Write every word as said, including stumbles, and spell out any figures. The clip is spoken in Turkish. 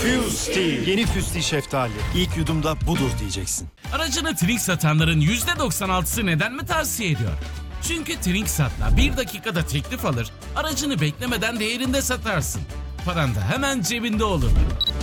Fusti. Yeni Fusti şeftali. İlk yudumda budur diyeceksin. Aracını Trink satanların yüzde doksan altısı neden mi tavsiye ediyor? Çünkü Trinksat'la bir dakikada teklif alır, aracını beklemeden değerinde satarsın. Paran da hemen cebinde olur.